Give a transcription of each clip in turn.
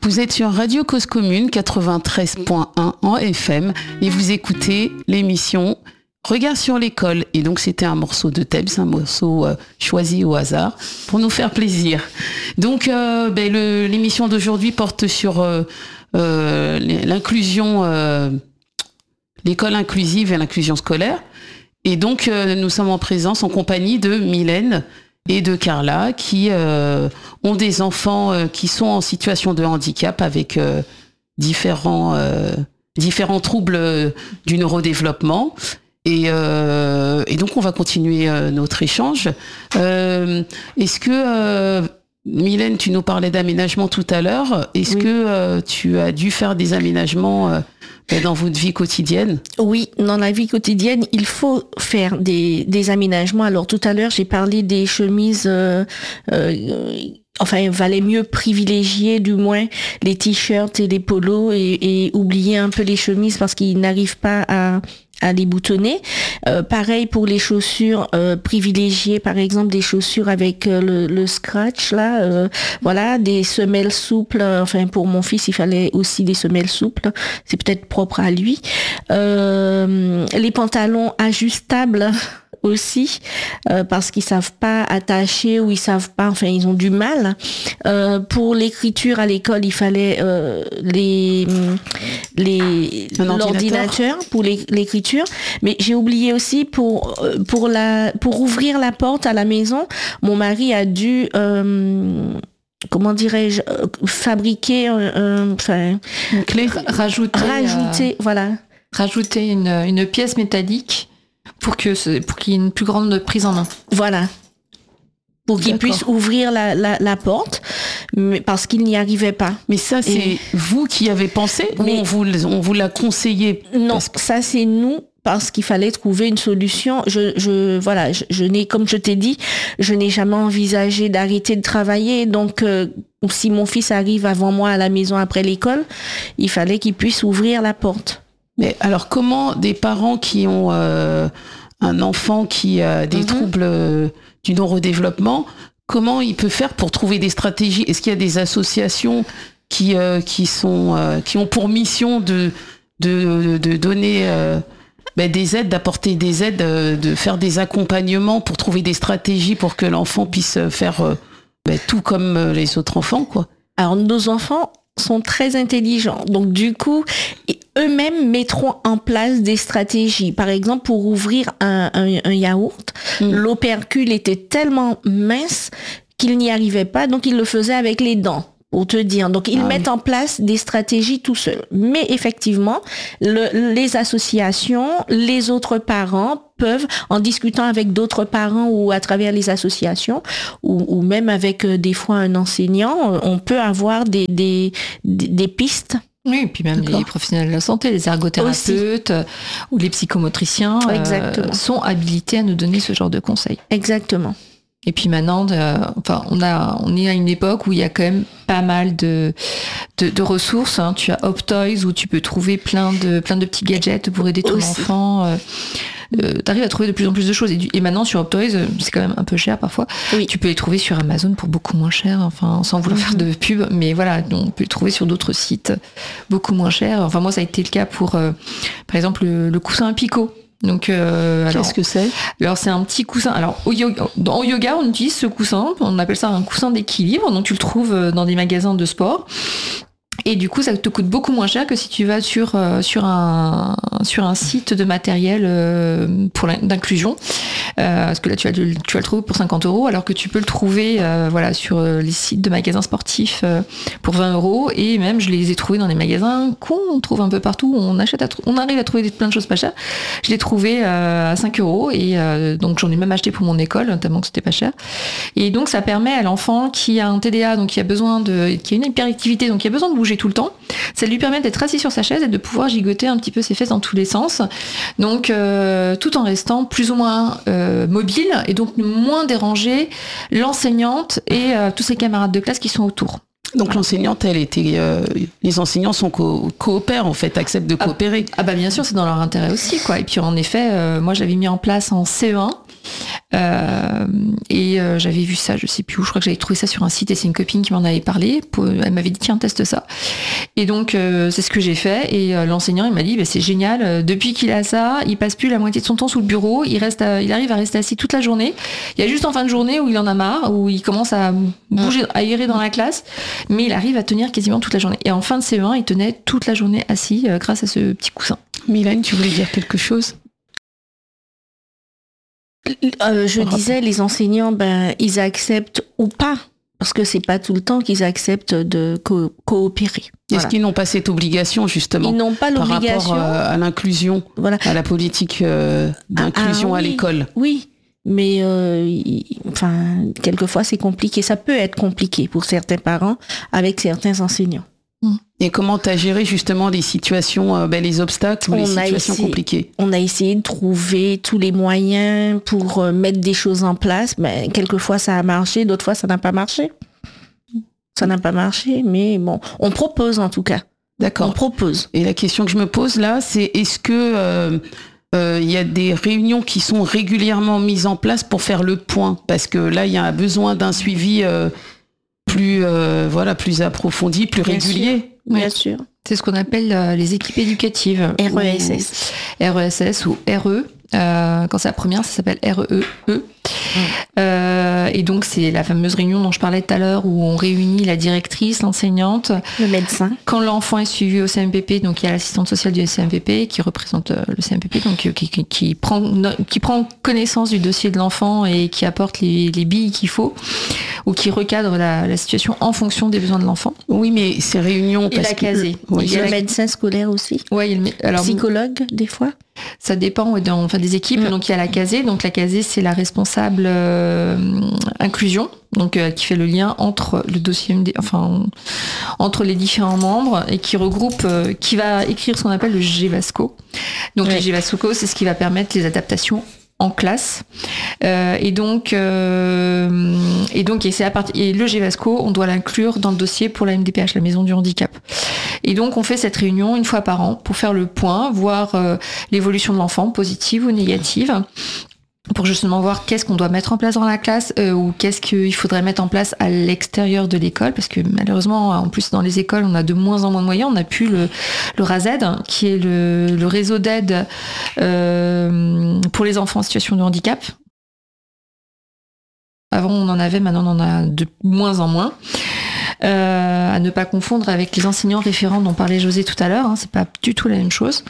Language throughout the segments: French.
Vous êtes sur Radio Cause Commune 93.1 en FM et vous écoutez l'émission Regard sur l'école. Et donc c'était un morceau de thème, c'est un morceau choisi au hasard pour nous faire plaisir. Donc l'émission d'aujourd'hui porte sur l'inclusion, l'école inclusive et l'inclusion scolaire. Et donc nous sommes en présence en compagnie de Mylène et de Carla qui ont des enfants qui sont en situation de handicap avec différents troubles du neurodéveloppement. Et donc on va continuer notre échange. Est-ce que Mylène, tu nous parlais d'aménagement tout à l'heure. Est-ce que tu as dû faire des aménagements dans votre vie quotidienne? Oui, dans la vie quotidienne, il faut faire des aménagements. Alors tout à l'heure, j'ai parlé des chemises. Il valait mieux privilégier du moins les t-shirts et les polos et oublier un peu les chemises parce qu'ils n'arrivent pas à les boutonner. Pareil pour les chaussures, privilégier par exemple des chaussures avec le scratch là, des semelles souples. Pour mon fils, il fallait aussi des semelles souples. C'est peut-être propre à lui. Les pantalons ajustables aussi, parce qu'ils savent pas attacher ou ils savent pas, ils ont du mal. Pour l'écriture à l'école, il fallait l'ordinateur pour l'écriture. Mais j'ai oublié aussi pour ouvrir la porte à la maison, mon mari a dû fabriquer une clé, rajouter une pièce métallique pour qu'il y ait une plus grande prise en main. Voilà. Pour qu'il puisse ouvrir la porte, mais parce qu'il n'y arrivait pas. Mais ça, c'est vous qui avez pensé ou on vous l'a conseillé? Non, ça c'est nous, parce qu'il fallait trouver une solution. Je n'ai, comme je t'ai dit, je n'ai jamais envisagé d'arrêter de travailler. Donc, si mon fils arrive avant moi à la maison après l'école, il fallait qu'il puisse ouvrir la porte. Mais alors, comment des parents qui ont un enfant qui a des troubles du neurodéveloppement, comment il peut faire pour trouver des stratégies? Est-ce qu'il y a des associations qui ont pour mission de donner des aides, d'apporter des aides, de faire des accompagnements pour trouver des stratégies pour que l'enfant puisse faire tout comme les autres enfants, quoi? Alors, nos enfants sont très intelligents. Donc, du coup, eux-mêmes mettront en place des stratégies. Par exemple, pour ouvrir un yaourt, l'opercule était tellement mince qu'il n'y arrivait pas, donc ils le faisaient avec les dents, pour te dire. Donc, ils mettent en place des stratégies tout seuls. Mais effectivement, les associations, les autres parents peuvent, en discutant avec d'autres parents ou à travers les associations, ou même avec des fois un enseignant, on peut avoir des pistes. Oui, et puis même les professionnels de la santé, les ergothérapeutes ou les psychomotriciens sont habilités à nous donner ce genre de conseils. Exactement. Et puis maintenant, on est à une époque où il y a quand même pas mal de ressources. Hein. Tu as Optoys où tu peux trouver plein de petits gadgets pour aider ton enfant. T'arrives à trouver de plus en plus de choses. Et maintenant, sur Optoys, c'est quand même un peu cher parfois. Oui. Tu peux les trouver sur Amazon pour beaucoup moins cher, sans vouloir faire de pub. Mais voilà, on peut les trouver sur d'autres sites beaucoup moins cher. Moi, ça a été le cas pour, par exemple, le coussin Pico. Donc, qu'est-ce que c'est? Alors, c'est un petit coussin. Alors, en yoga, on utilise ce coussin. On appelle ça un coussin d'équilibre. Donc, tu le trouves dans des magasins de sport. Et du coup, ça te coûte beaucoup moins cher que si tu vas sur un site de matériel d'inclusion. Parce que là, tu vas le trouver pour 50 €, alors que tu peux le trouver sur les sites de magasins sportifs pour 20 €. Et même, je les ai trouvés dans des magasins qu'on trouve un peu partout. On arrive à trouver plein de choses pas chères. Je l'ai trouvé à 5 €. Et donc, j'en ai même acheté pour mon école, tellement que c'était pas cher. Et donc, ça permet à l'enfant qui a un TDA, donc qui a une hyperactivité, donc qui a besoin de bouger tout le temps. Ça lui permet d'être assis sur sa chaise et de pouvoir gigoter un petit peu ses fesses dans tous les sens. Donc, tout en restant plus ou moins mobile et donc moins déranger l'enseignante et tous ses camarades de classe qui sont autour. Donc l'enseignante, les enseignants coopèrent en fait, acceptent de coopérer. Bien sûr, c'est dans leur intérêt aussi, quoi. Et puis en effet, moi j'avais mis en place en CE1 J'avais vu ça, je sais plus où, je crois que j'avais trouvé ça sur un site et c'est une copine qui m'en avait parlé. Elle m'avait dit tiens, teste ça. Et donc c'est ce que j'ai fait et l'enseignant il m'a dit c'est génial, depuis qu'il a ça, il passe plus la moitié de son temps sous le bureau, il arrive à rester assis toute la journée. Il y a juste en fin de journée où il en a marre, où il commence à bouger, à errer dans la classe, mais il arrive à tenir quasiment toute la journée. Et en fin de CE1, il tenait toute la journée assis grâce à ce petit coussin. Mylène, tu voulais dire quelque chose ? Je disais, les enseignants, ils acceptent ou pas, parce que c'est pas tout le temps qu'ils acceptent de coopérer. Est-ce qu'ils n'ont pas cette obligation, justement ? Ils n'ont pas l'obligation. Par rapport à l'inclusion, à la politique d'inclusion à l'école. Oui, mais quelquefois c'est compliqué. Ça peut être compliqué pour certains parents avec certains enseignants. Et comment tu as géré justement les situations, les obstacles ou les situations compliquées ? On a essayé de trouver tous les moyens pour mettre des choses en place. Mais quelquefois ça a marché, d'autres fois ça n'a pas marché. Ça n'a pas marché, mais bon, on propose en tout cas. D'accord. On propose. Et la question que je me pose là, c'est est-ce que y a des réunions qui sont régulièrement mises en place pour faire le point ? Parce que là, il y a besoin d'un suivi plus approfondi, plus régulier. Bien sûr. C'est ce qu'on appelle les équipes éducatives. RESS ou RE. Quand c'est la première, ça s'appelle REE. Et donc c'est la fameuse réunion dont je parlais tout à l'heure où on réunit la directrice, l'enseignante, le médecin. Quand l'enfant est suivi au CMPP, donc il y a l'assistante sociale du CMPP qui représente le CMPP, donc qui prend connaissance du dossier de l'enfant et qui apporte les billes qu'il faut ou qui recadre la situation en fonction des besoins de l'enfant. Oui, mais ces réunions... Et la casée. Il y a le médecin scolaire aussi. Oui, alors psychologue des fois. Ça dépend des équipes. Donc il y a la casée. Donc la casée, c'est la responsable inclusion, donc qui fait le lien entre le dossier entre les différents membres et qui regroupe, qui va écrire ce qu'on appelle le GEVASCO. Donc le GEVASCO, c'est ce qui va permettre les adaptations en classe. Et le GEVASCO, on doit l'inclure dans le dossier pour la MDPH, la maison du handicap. Et donc on fait cette réunion une fois par an pour faire le point, voir l'évolution de l'enfant, positive ou négative, pour justement voir qu'est-ce qu'on doit mettre en place dans la classe ou qu'est-ce qu'il faudrait mettre en place à l'extérieur de l'école, parce que malheureusement, en plus dans les écoles, on a de moins en moins de moyens. On n'a plus le RASED, qui est le réseau d'aide pour les enfants en situation de handicap. Avant, on en avait, maintenant on en a de moins en moins. À ne pas confondre avec les enseignants référents dont parlait José tout à l'heure, c'est pas du tout la même chose.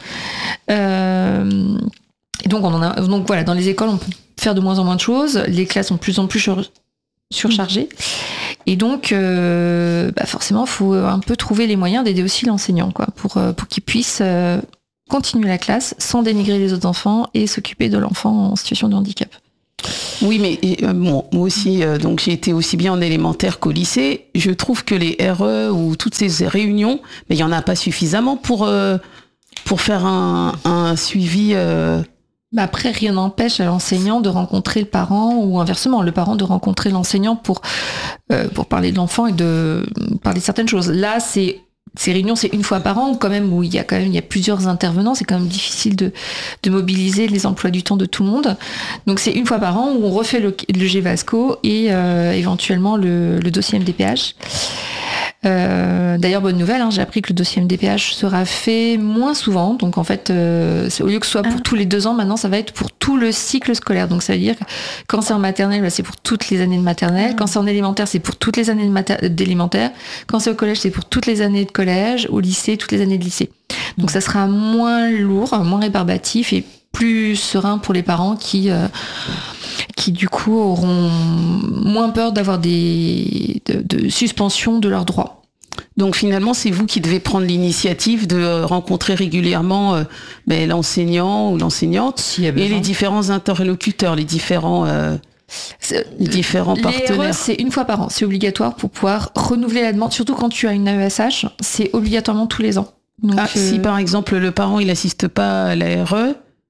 Et donc dans les écoles on peut faire de moins en moins de choses, les classes sont de plus en plus surchargées et donc forcément il faut un peu trouver les moyens d'aider aussi l'enseignant pour qu'il puisse continuer la classe sans dénigrer les autres enfants et s'occuper de l'enfant en situation de handicap. Oui, mais moi aussi, donc j'ai été aussi bien en élémentaire qu'au lycée. Je trouve que les RE ou toutes ces réunions, mais il y en a pas suffisamment pour faire un suivi. Après, rien n'empêche à l'enseignant de rencontrer le parent ou inversement, le parent de rencontrer l'enseignant pour parler de l'enfant et de parler de certaines choses. Là, ces réunions, c'est une fois par an, quand même, où il y a plusieurs intervenants. C'est quand même difficile de mobiliser les emplois du temps de tout le monde. Donc, c'est une fois par an où on refait le GEVASCO et éventuellement le dossier MDPH. D'ailleurs, bonne nouvelle, j'ai appris que le dossier MDPH sera fait moins souvent. Donc en fait, au lieu que ce soit pour tous les 2 ans, maintenant ça va être pour tout le cycle scolaire. Donc ça veut dire que quand c'est en maternelle, c'est pour toutes les années de maternelle. Quand c'est en élémentaire, c'est pour toutes les années d'élémentaire. Quand c'est au collège, c'est pour toutes les années de collège. Au lycée, toutes les années de lycée. Donc ça sera moins lourd, moins rébarbatif et plus serein pour les parents qui du coup auront moins peur d'avoir de suspension de leurs droits. Donc finalement, c'est vous qui devez prendre l'initiative de rencontrer régulièrement l'enseignant ou l'enseignante et les différents interlocuteurs, les différents partenaires. Les RE, c'est une fois par an, c'est obligatoire pour pouvoir renouveler la demande, surtout quand tu as une AESH, c'est obligatoirement tous les ans. Donc, si par exemple le parent il n'assiste pas à la RE,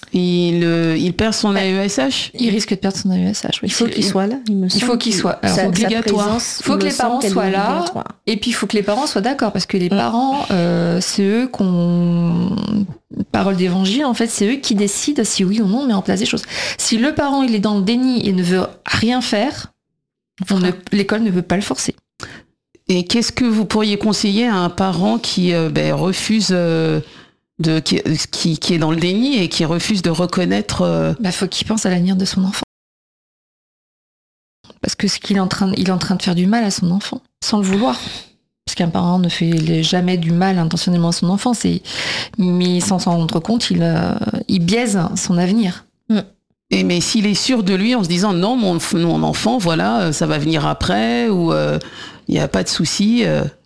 Il perd son AESH. Il risque de perdre son AESH. Oui. Il faut qu'il soit là, il me semble. Il faut qu'il soit. Alors, c'est obligatoire. Il faut que les parents soient là. Et puis, il faut que les parents soient d'accord. Parce que les parents, c'est eux qu'on... Parole d'évangile, en fait, c'est eux qui décident si oui ou non on met en place des choses. Si le parent, il est dans le déni et ne veut rien faire, l'école ne peut pas le forcer. Et qu'est-ce que vous pourriez conseiller à un parent qui refuse... qui est dans le déni et qui refuse de reconnaître... faut qu'il pense à l'avenir de son enfant. Parce que il est en train de faire du mal à son enfant, sans le vouloir. Parce qu'un parent ne fait jamais du mal intentionnellement à son enfant, mais sans s'en rendre compte, il biaise son avenir. Mais s'il est sûr de lui en se disant non, mon enfant, voilà, ça va venir après, ou il n'y a pas de souci.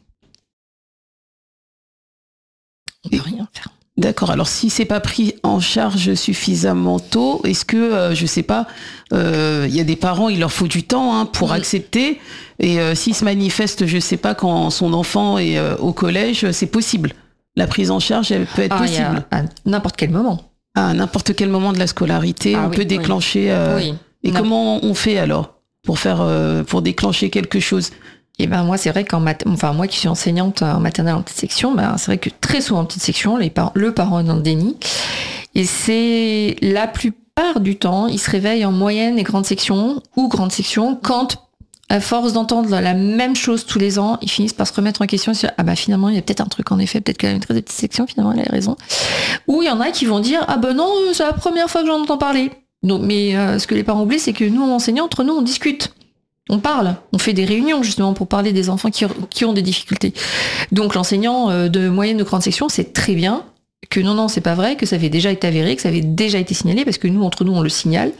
On ne peut rien faire. D'accord. Alors, si c'est pas pris en charge suffisamment tôt, est-ce que, je sais pas, il y a des parents, il leur faut du temps pour accepter. Et s'il se manifeste, je sais pas, quand son enfant est au collège, c'est possible. La prise en charge, elle peut être possible. À n'importe quel moment. À n'importe quel moment de la scolarité, on peut déclencher. Oui. Et comment on fait alors pour déclencher quelque chose? Et moi, c'est vrai moi qui suis enseignante en maternelle en petite section, c'est vrai que très souvent en petite section, le parent est dans le déni. Et c'est la plupart du temps, ils se réveillent en moyenne et grande section ou grande section quand, à force d'entendre la même chose tous les ans, ils finissent par se remettre en question sur finalement, il y a peut-être un truc en effet, peut-être que la maîtresse de petite section, finalement, elle a raison. Ou il y en a qui vont dire non, c'est la première fois que j'en entends parler. Donc, mais ce que les parents oublient, c'est que nous, enseignants, entre nous, on discute. On parle, on fait des réunions justement pour parler des enfants qui ont des difficultés. Donc l'enseignant de moyenne de grande section, c'est très bien que non, c'est pas vrai, que ça avait déjà été avéré, que ça avait déjà été signalé, parce que nous, entre nous, on le signale.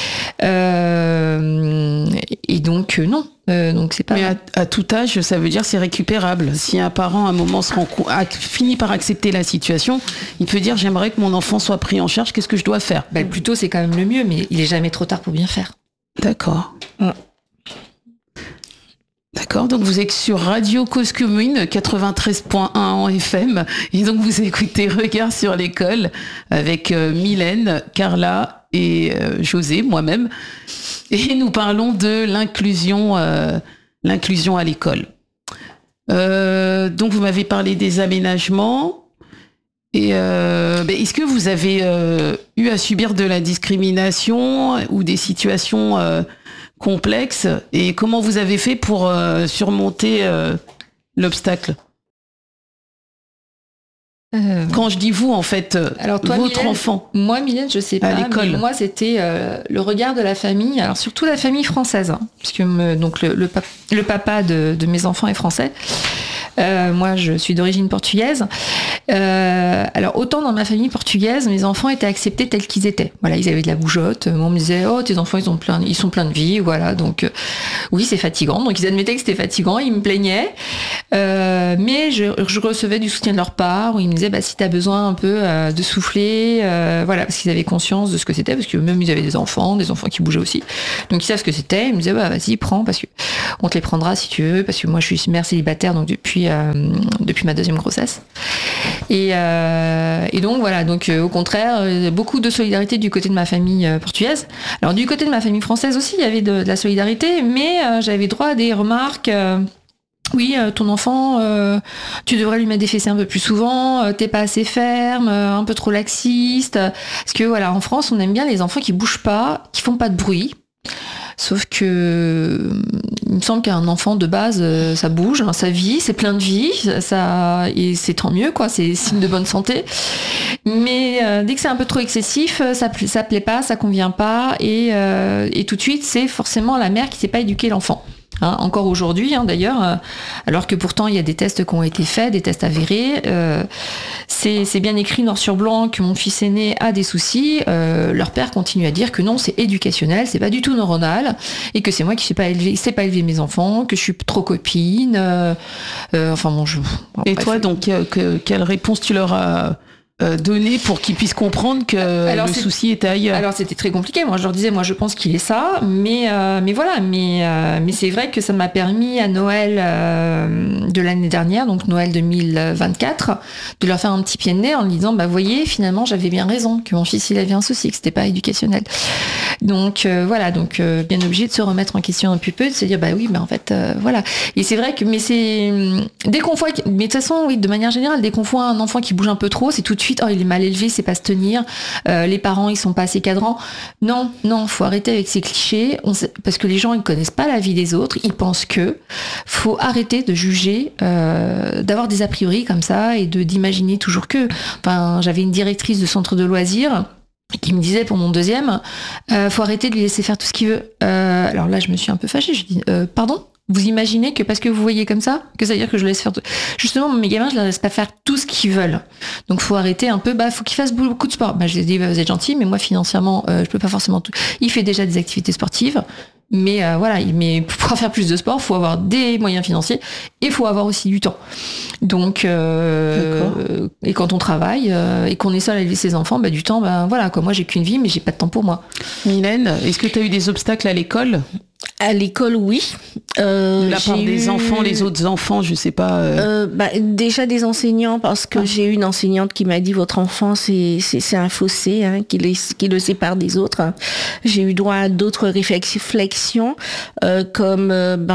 Et donc, non. Donc c'est pas... Mais à tout âge, ça veut dire c'est récupérable. Si un parent, à un moment, finit par accepter la situation, il peut dire j'aimerais que mon enfant soit pris en charge, qu'est-ce que je dois faire? Plutôt, c'est quand même le mieux, mais il est jamais trop tard pour bien faire. D'accord. D'accord, donc vous êtes sur Radio Cause Commune 93.1 en FM et donc vous écoutez Regard sur l'école avec Mylène, Carla et José, moi-même, et nous parlons de l'inclusion à l'école. Donc vous m'avez parlé des aménagements et est-ce que vous avez eu à subir de la discrimination ou des situations complexe, et comment vous avez fait pour surmonter l'obstacle? Quand je dis vous, en fait, alors toi, votre Mylène, enfant. Moi, Mylène, je sais pas, à l'école. Mais moi, c'était le regard de la famille, alors surtout la famille française, puisque donc le papa de mes enfants est français. Moi, je suis d'origine portugaise. Alors, autant dans ma famille portugaise, mes enfants étaient acceptés tels qu'ils étaient. Voilà, ils avaient de la bougeotte. On me disait, oh, tes enfants, ils sont pleins de vie. Voilà, donc oui, c'est fatigant. Donc, ils admettaient que c'était fatigant. Ils me plaignaient. Mais je recevais du soutien de leur part, où ils me disaient, si t'as besoin un peu de souffler, voilà, parce qu'ils avaient conscience de ce que c'était, parce que même ils avaient des enfants qui bougeaient aussi. Donc, ils savent ce que c'était. Ils me disaient, vas-y, prends, parce que on te les prendra si tu veux, parce que moi, je suis mère célibataire, donc depuis ma deuxième grossesse. Et donc voilà, donc au contraire, beaucoup de solidarité du côté de ma famille portugaise. Alors du côté de ma famille française aussi, il y avait de la solidarité, mais j'avais droit à des remarques. Oui, ton enfant, tu devrais lui mettre des fessées un peu plus souvent, t'es pas assez ferme, un peu trop laxiste. Parce que voilà, en France, on aime bien les enfants qui bougent pas, qui font pas de bruit. Sauf que il me semble qu'un enfant de base, ça bouge, ça vit, c'est plein de vie, et c'est tant mieux, quoi, c'est signe de bonne santé. Mais dès que c'est un peu trop excessif, ça plaît pas, ça convient pas, et tout de suite, c'est forcément la mère qui sait pas éduquer l'enfant. Encore aujourd'hui, d'ailleurs, alors que pourtant il y a des tests qui ont été faits, des tests avérés, c'est bien écrit noir sur blanc que mon fils aîné a des soucis. Leur père continue à dire que non, c'est éducationnel, c'est pas du tout neuronal, et que c'est moi qui sais pas élever mes enfants, que je suis trop copine. Et toi, donc, quelle réponse tu leur as donné pour qu'ils puissent comprendre que le souci était ailleurs? Alors c'était très compliqué. Moi je leur disais, moi je pense qu'il est ça, mais voilà, mais c'est vrai que ça m'a permis à Noël de l'année dernière, donc Noël 2024, de leur faire un petit pied de nez en leur disant, bah voyez, finalement j'avais bien raison, que mon fils il avait un souci, que c'était pas éducationnel. Donc voilà, donc bien obligé de se remettre en question un petit peu, de se dire bah oui, bah en fait voilà. Et c'est vrai que mais c'est dès qu'on voit, mais de toute façon oui, de manière générale, dès qu'on voit un enfant qui bouge un peu trop, c'est tout de suite oh il est mal élevé, c'est pas se tenir, les parents ils sont pas assez cadrants. Non, faut arrêter avec ces clichés, parce que les gens ils connaissent pas la vie des autres, ils pensent que faut arrêter de juger, d'avoir des a priori comme ça et d'imaginer toujours que. Enfin, j'avais une directrice de centre de loisirs qui me disait pour mon deuxième, faut arrêter de lui laisser faire tout ce qu'il veut. Alors là, je me suis un peu fâchée. Je dis, pardon, vous imaginez que parce que vous voyez comme ça, que ça veut dire que je laisse faire tout. Justement, mes gamins, je les laisse pas faire tout ce qu'ils veulent. Donc, faut arrêter un peu. Faut qu'ils fassent beaucoup de sport. Je lui ai dit, vous êtes gentil, mais moi financièrement, je peux pas forcément tout. Il fait déjà des activités sportives. Mais voilà, mais pour pouvoir faire plus de sport, faut avoir des moyens financiers et faut avoir aussi du temps. Donc, et quand on travaille et qu'on est seul à élever ses enfants, du temps, voilà, quoi. Moi, j'ai qu'une vie, mais j'ai pas de temps pour moi. Mylène, est-ce que tu as eu des obstacles à l'école? À l'école, oui. De la part des enfants, les autres enfants, je sais pas. Déjà des enseignants, parce que j'ai eu une enseignante qui m'a dit votre enfant c'est un fossé qui le sépare des autres. J'ai eu droit à d'autres réflexions comme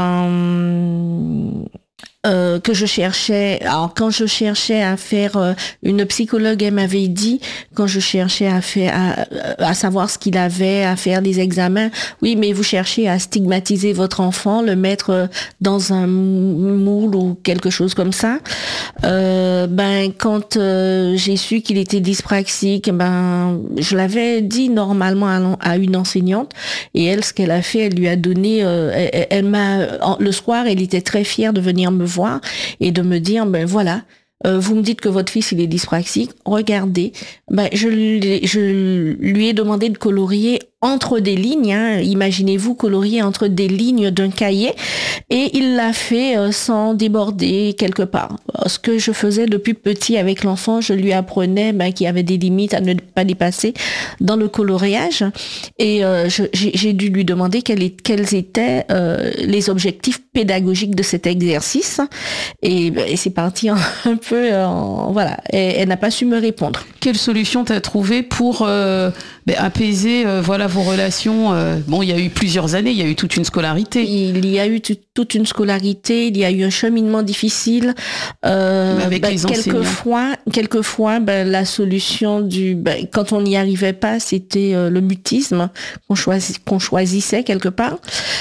que je cherchais. Alors quand je cherchais à faire une psychologue, elle m'avait dit quand je cherchais à savoir ce qu'il avait, à faire des examens. Oui, mais vous cherchez à stigmatiser votre enfant, le mettre dans un moule ou quelque chose comme ça. Quand j'ai su qu'il était dyspraxique, je l'avais dit normalement à une enseignante et elle, ce qu'elle a fait, elle lui a donné. Le soir, elle était très fière de venir me voir et de me dire voilà, vous me dites que votre fils il est dyspraxique, regardez, je lui ai demandé de colorier entre des lignes, imaginez-vous colorier entre des lignes d'un cahier, et il l'a fait sans déborder quelque part. Ce que je faisais depuis petit avec l'enfant, je lui apprenais qu'il y avait des limites à ne pas dépasser dans le coloriage, et j'ai dû lui demander quels étaient les objectifs pédagogiques de cet exercice, et c'est parti un peu, voilà, elle n'a pas su me répondre. Quelle solution t'as trouvé pour apaiser vos relations? Il y a eu plusieurs années, il y a eu toute une scolarité. Il y a eu toute une scolarité, il y a eu un cheminement difficile. Avec les enseignants. Quelquefois, la solution quand on n'y arrivait pas, c'était le mutisme qu'on choisissait quelque part.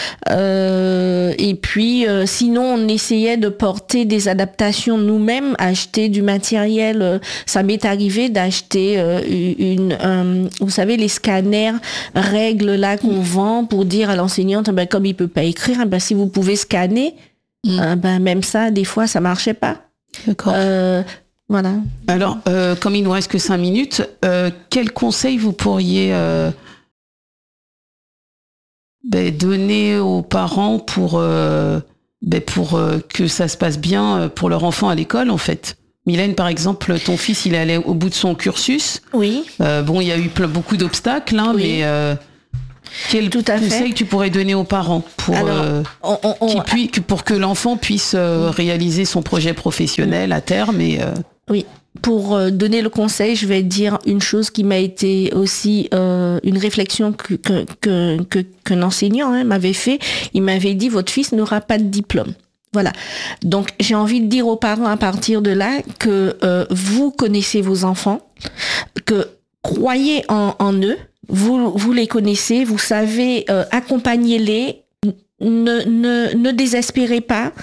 Et puis, sinon, on essayait de porter des adaptations nous-mêmes, acheter du matériel. Ça m'est arrivé d'acheter vous savez, les scanners règles là qu'on vend pour dire à l'enseignante, comme il peut pas écrire, si vous pouvez scanner, même ça, des fois, ça marchait pas. D'accord. Voilà. Alors, comme il nous reste que 5 minutes, quels conseils vous pourriez donner aux parents pour que ça se passe bien pour leur enfant à l'école, en fait? Mylène, par exemple, ton fils, il est allé au bout de son cursus. Oui. Il y a eu beaucoup d'obstacles, oui. Mais quel conseil tu pourrais donner aux parents pour, pour que l'enfant puisse réaliser son projet professionnel à terme Oui. Pour donner le conseil, je vais dire une chose qui m'a été aussi une réflexion qu'un enseignant m'avait fait. Il m'avait dit, votre fils n'aura pas de diplôme. Voilà. Donc, j'ai envie de dire aux parents à partir de là que vous connaissez vos enfants, que croyez en eux, vous les connaissez, vous savez accompagner-les, ne désespérez pas.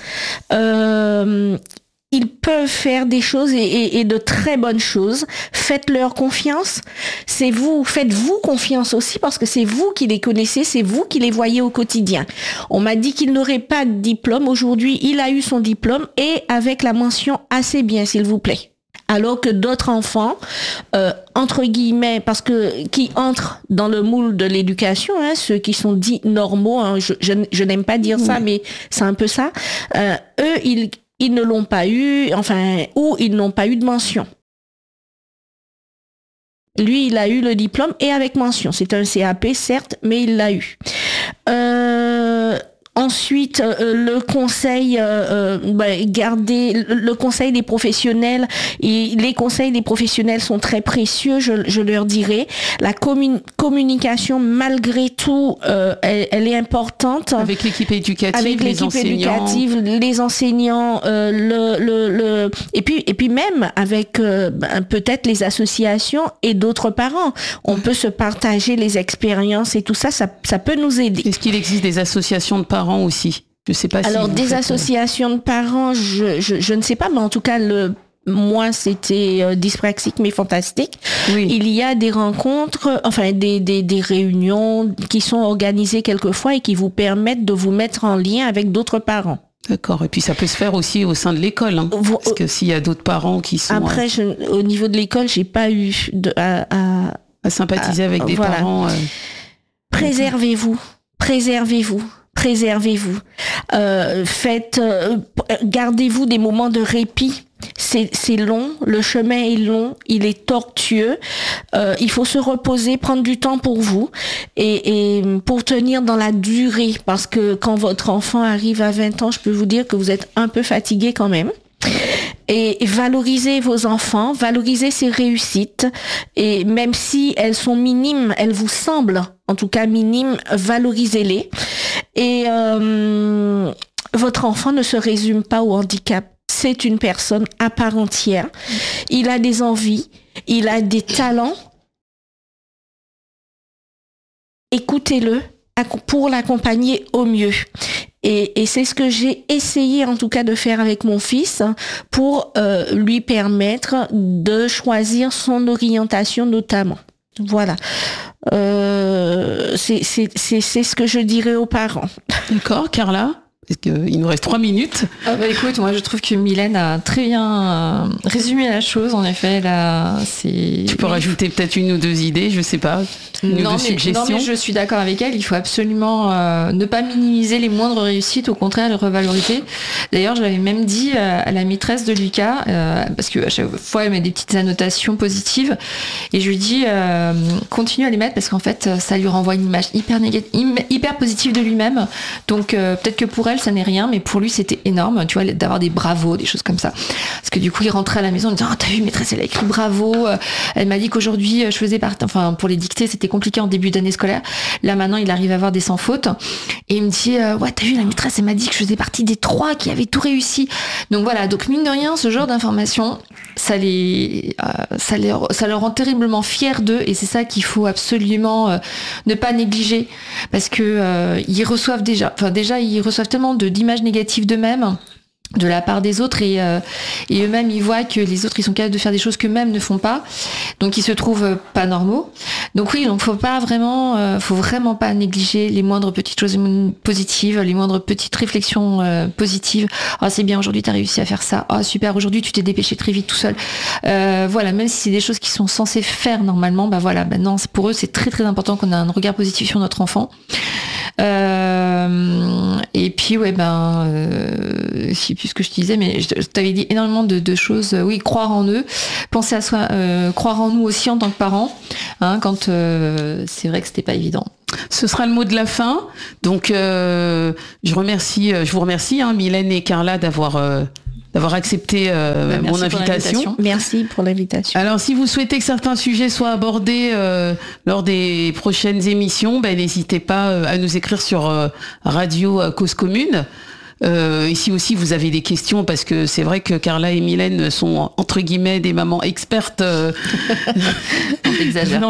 Ils peuvent faire des choses et de très bonnes choses. Faites-leur confiance. Faites-vous confiance aussi parce que c'est vous qui les connaissez, c'est vous qui les voyez au quotidien. On m'a dit qu'il n'aurait pas de diplôme. Aujourd'hui, il a eu son diplôme et avec la mention assez bien, s'il vous plaît. Alors que d'autres enfants, entre guillemets, qui entrent dans le moule de l'éducation, ceux qui sont dits normaux, je n'aime pas dire ça, mais c'est un peu ça. Eux, ils ne l'ont pas eu, ou ils n'ont pas eu de mention. Lui, il a eu le diplôme et avec mention. C'est un CAP, certes, mais il l'a eu. Ensuite, le conseil, garder le conseil des professionnels, et les conseils des professionnels sont très précieux, je leur dirais. La communication, malgré tout, elle est importante. Avec l'équipe éducative, avec l'équipe éducative, les enseignants, et puis même avec peut-être les associations et d'autres parents. On peut se partager les expériences et tout ça, ça peut nous aider. Est-ce qu'il existe des associations de parents aussi? Je sais pas. Alors, des associations de parents, je ne sais pas, mais en tout cas, moi, c'était dyspraxique mais fantastique. Oui. Il y a des rencontres, enfin des réunions qui sont organisées quelquefois et qui vous permettent de vous mettre en lien avec d'autres parents. D'accord. Et puis ça peut se faire aussi au sein de l'école, hein, parce que s'il y a d'autres parents qui sont... Après, au niveau de l'école, j'ai pas eu à sympathiser avec des parents. Préservez-vous. Gardez-vous des moments de répit. C'est long, le chemin est long, il est tortueux. Il faut se reposer, prendre du temps pour vous et pour tenir dans la durée, parce que quand votre enfant arrive à 20 ans, je peux vous dire que vous êtes un peu fatigué quand même. Et valorisez vos enfants, valorisez ses réussites, et même si elles sont minimes, elles vous semblent en tout cas minimes, valorisez-les. Et votre enfant ne se résume pas au handicap. C'est une personne à part entière. Il a des envies, il a des talents. Écoutez-le pour l'accompagner au mieux. Et c'est ce que j'ai essayé en tout cas de faire avec mon fils pour lui permettre de choisir son orientation notamment. Voilà. C'est ce que je dirais aux parents. D'accord, Carla? Parce qu'il nous reste 3 minutes. Ah bah écoute, moi je trouve que Mylène a très bien résumé la chose. En effet, là, c'est. Tu peux rajouter peut-être 1 ou 2 idées, je sais pas. Non, mais je suis d'accord avec elle. Il faut absolument ne pas minimiser les moindres réussites, au contraire, les revaloriser. D'ailleurs, je l'avais même dit à la maîtresse de Lucas, parce que à chaque fois elle met des petites annotations positives, et je lui dis continue à les mettre parce qu'en fait, ça lui renvoie une image hyper positive de lui-même. Donc peut-être que pour elle ça n'est rien, mais pour lui c'était énorme, tu vois, d'avoir des bravos, des choses comme ça, parce que du coup il rentrait à la maison en disant t'as vu, maîtresse elle a écrit bravo, elle m'a dit qu'aujourd'hui je faisais partie, enfin pour les dictées c'était compliqué en début d'année scolaire, là maintenant il arrive à avoir des sans fautes, et il me dit ouais t'as vu, la maîtresse elle m'a dit que je faisais partie des 3 qui avaient tout réussi. Donc voilà, donc mine de rien, ce genre d'informations ça leur rend terriblement fiers d'eux, et c'est ça qu'il faut absolument ne pas négliger, parce que ils reçoivent déjà ils reçoivent tellement d'images négatives d'eux-mêmes, de la part des autres, et eux-mêmes ils voient que les autres ils sont capables de faire des choses qu'eux-mêmes ne font pas, donc ils se trouvent pas normaux. Donc oui, donc faut vraiment pas négliger les moindres petites choses positives, les moindres petites réflexions positives. Ah c'est bien, aujourd'hui t'as réussi à faire ça, ah super, aujourd'hui tu t'es dépêché très vite tout seul, voilà, même si c'est des choses qu'ils sont censés faire normalement, non, pour eux c'est très très important qu'on ait un regard positif sur notre enfant. Et puis je sais plus ce que je te disais, mais je t'avais dit énormément de choses. Oui, croire en eux, penser à soi, croire en nous aussi en tant que parents, hein, quand c'est vrai que c'était pas évident. Ce sera le mot de la fin. Donc je vous remercie, hein, Mylène et Carla, d'avoir accepté mon invitation. Merci pour l'invitation. Alors, si vous souhaitez que certains sujets soient abordés lors des prochaines émissions, n'hésitez pas à nous écrire sur Radio Cause Commune. Ici aussi, vous avez des questions, parce que c'est vrai que Carla et Mylène sont entre guillemets des mamans expertes. On exagère.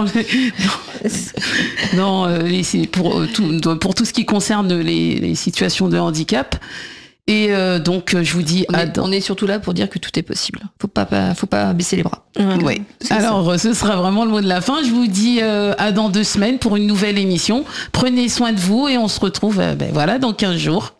Pour tout ce qui concerne les situations de handicap. Et donc je vous dis, on est surtout là pour dire que tout est possible. Faut pas baisser les bras. Oui. Alors ce sera vraiment le mot de la fin. Je vous dis à dans 2 semaines pour une nouvelle émission. Prenez soin de vous et on se retrouve dans 15 jours.